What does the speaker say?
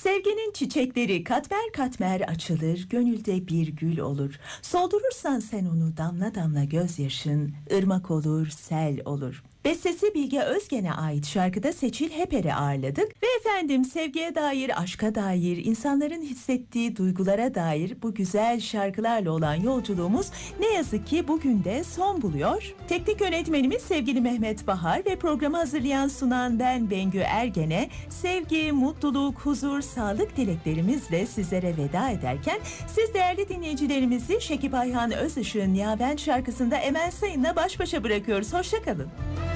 Sevginin çiçekleri katmer katmer açılır, gönülde bir gül olur. Soldurursan sen onu damla damla gözyaşın, ırmak olur, sel olur. Bestesi Bilge Özgen'e ait şarkıda Seçil Heper'i ağırladık ve efendim sevgiye dair, aşka dair, insanların hissettiği duygulara dair bu güzel şarkılarla olan yolculuğumuz ne yazık ki bugün de son buluyor. Teknik yönetmenimiz sevgili Mehmet Bahar ve programı hazırlayan sunan ben Bengü Ergen'e sevgi, mutluluk, huzur, sağlık dileklerimizle sizlere veda ederken siz değerli dinleyicilerimizi Şekip Ayhan Özışık'ın Yaven şarkısında Emel Sayın'la baş başa bırakıyoruz. Hoşça kalın.